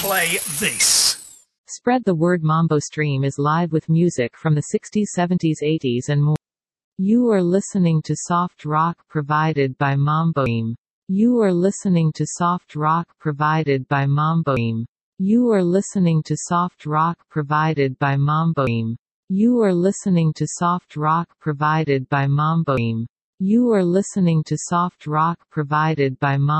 play this. Spread the word. Mambo Stream is live with music from the 60s, 70s, 80s and more. You are listening to soft rock provided by Mambo Stream. You are listening to soft rock provided by Mambo Stream. You are listening to soft rock provided by Mambo Stream. You are listening to soft rock provided by Mambo Stream. You are listening to soft rock provided by Mambo